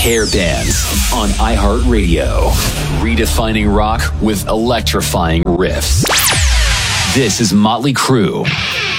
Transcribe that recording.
Hair Bands on iHeartRadio. Redefining rock with electrifying riffs. This is Motley Crue.